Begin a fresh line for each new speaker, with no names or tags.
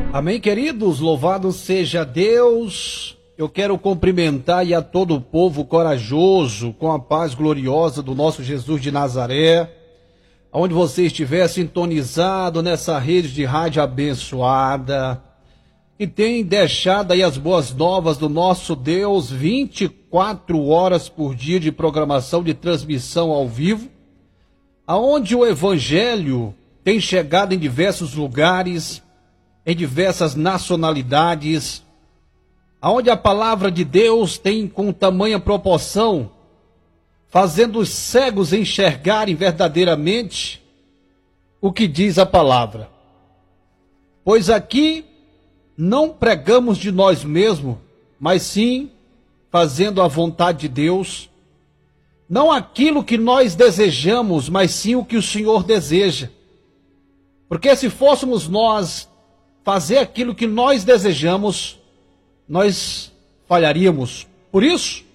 Amém, queridos? Louvado seja Deus. Eu quero cumprimentar e a todo o povo corajoso com a paz gloriosa do nosso Jesus de Nazaré. Onde você estiver sintonizado nessa rede de rádio abençoada, e tem deixado aí as boas novas do nosso Deus, 24 horas por dia de programação de transmissão ao vivo, aonde o Evangelho tem chegado em diversos lugares, em diversas nacionalidades, aonde a palavra de Deus tem com tamanha proporção, fazendo os cegos enxergarem verdadeiramente o que diz a palavra. Pois aqui não pregamos de nós mesmos, mas sim fazendo a vontade de Deus, não aquilo que nós desejamos, mas sim o que o Senhor deseja. Porque se fôssemos nós fazer aquilo que nós desejamos, nós falharíamos. Por isso,